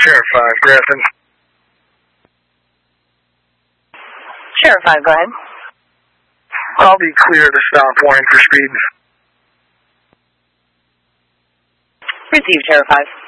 Sheriff 5, Griffin. Sheriff 5, go ahead. I'll be clear to stop warning for speed. Received, Sheriff 5.